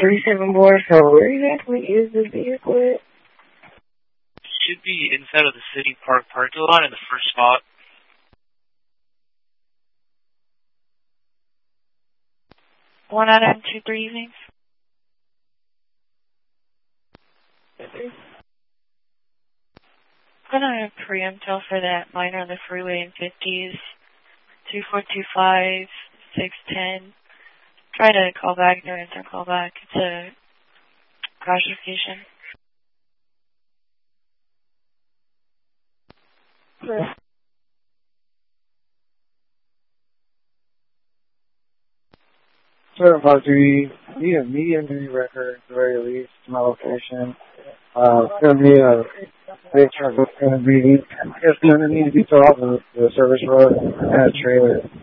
374, where exactly is this vehicle? Should be inside of the City Park parking lot in the first spot. One out of 2-3 evenings. I'm going to preemptel for that minor on the freeway in 50s. 2425, 610. Try to call back, no answer, call back. It's a crash location. Yeah. 753, need a medium duty record at the very least to my location. It's going to be a big truck that's going to need to be filled off the service road and a trailer.